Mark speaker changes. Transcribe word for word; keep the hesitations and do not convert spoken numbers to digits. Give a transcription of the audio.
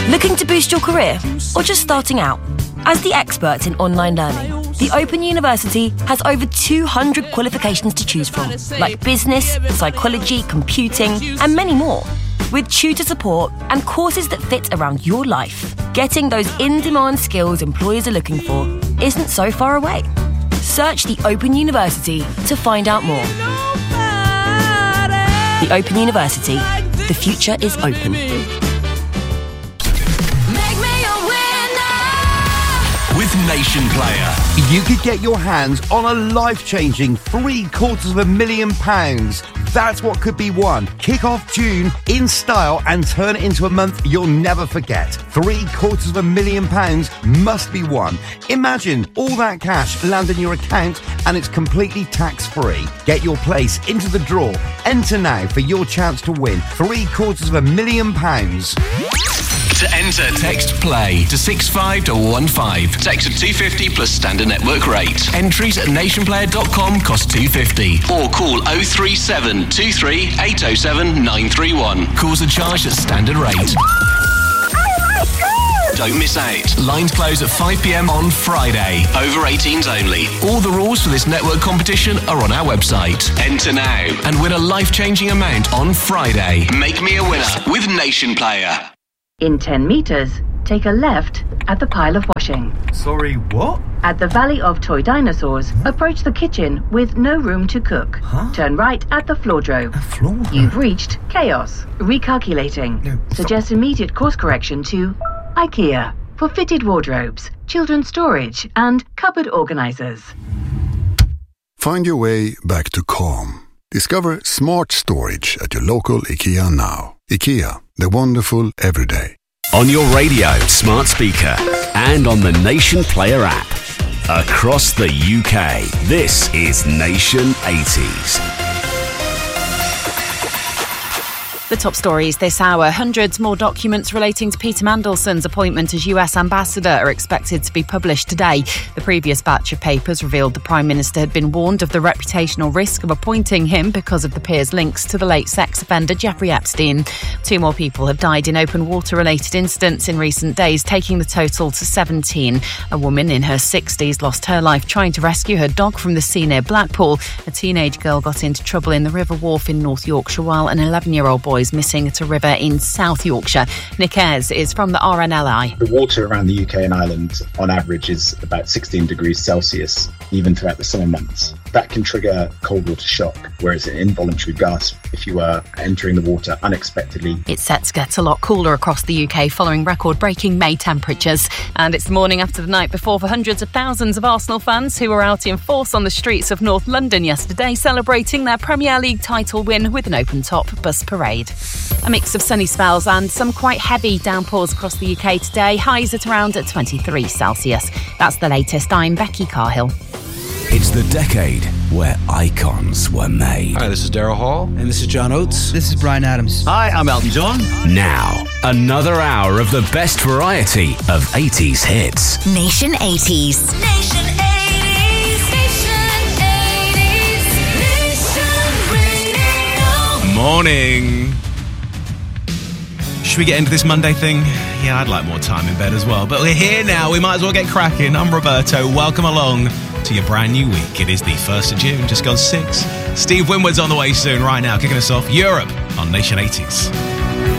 Speaker 1: Looking to boost your career or just starting out? As the experts in online learning, the Open University has over two hundred qualifications to choose from, like business, psychology, computing, and many more. With tutor support and courses that fit around your life, getting those in-demand skills employers are looking for isn't so far away. Search the Open University to find out more. The Open University. The future is open.
Speaker 2: With Nation Player,
Speaker 3: you could get your hands on a life-changing three quarters of a million pounds. That's what could be won. Kick off June in style and turn it into a month you'll never forget. Three quarters of a million pounds must be won. Imagine all that cash land in your account and it's completely tax-free. Get your place into the draw. Enter now for your chance to win three quarters of a million pounds.
Speaker 2: To enter, text PLAY to six five one one five. Text at two fifty plus standard network rate. Entries at nationplayer dot com cost two fifty. Or call oh three seven two three eight oh seven nine three one. Calls are charged at standard rate. Don't miss out. Lines close at five p.m. on Friday. Over eighteens only. All the rules for this network competition are on our website. Enter now and win a life-changing amount on Friday. Make me a winner with Nation Player.
Speaker 4: In ten metres, take a left at the pile of washing.
Speaker 5: Sorry, what?
Speaker 4: At the Valley of Toy Dinosaurs, approach the kitchen with no room to cook.
Speaker 5: Huh?
Speaker 4: Turn right at the floordrobe.
Speaker 5: A floor?
Speaker 4: You've reached chaos. Recalculating.
Speaker 5: No,
Speaker 4: Suggest immediate course correction to IKEA for fitted wardrobes, children's storage, and cupboard organisers.
Speaker 6: Find your way back to calm. Discover smart storage at your local IKEA now. IKEA, the wonderful everyday.
Speaker 7: On your radio, smart speaker, and on the Nation Player app. Across the U K, this is Nation eighties.
Speaker 8: The top stories this hour. Hundreds more documents relating to Peter Mandelson's appointment as U S ambassador are expected to be published today. The previous batch of papers revealed the Prime Minister had been warned of the reputational risk of appointing him because of the peer's links to the late sex offender Jeffrey Epstein. Two more people have died in open water-related incidents in recent days, taking the total to seventeen. A woman in her sixties lost her life trying to rescue her dog from the sea near Blackpool. A teenage girl got into trouble in the River Wharfe in North Yorkshire, while an eleven-year-old boy is missing at a river in South Yorkshire. Nick Ayres is from the R N L I.
Speaker 9: The water around the U K and Ireland on average is about sixteen degrees Celsius, even throughout the summer months. That can trigger cold water shock, where it's an involuntary gasp if you are entering the water unexpectedly.
Speaker 8: It's set to get a lot cooler across the U K following record-breaking May temperatures. And it's the morning after the night before for hundreds of thousands of Arsenal fans who were out in force on the streets of North London yesterday, celebrating their Premier League title win with an open-top bus parade. A mix of sunny spells and some quite heavy downpours across the U K today. Highs at around twenty-three Celsius. That's the latest. I'm Becky Carhill.
Speaker 7: It's the decade where icons were made.
Speaker 10: Hi, this is Daryl Hall.
Speaker 11: And this is John Oates.
Speaker 12: This is Bryan Adams.
Speaker 11: Hi, I'm Elton John.
Speaker 7: Now, another hour of the best variety of eighties hits.
Speaker 13: Nation eighties. Nation eighties. Nation eighties. Nation Radio.
Speaker 14: Morning. Should we get into this Monday thing? Yeah, I'd like more time in bed as well. But we're here now. We might as well get cracking. I'm Roberto. Welcome along to your brand new week. It is the first of June, just gone six. Steve Winwood's on the way soon. Right now, kicking us off, Europe on Nation eighties.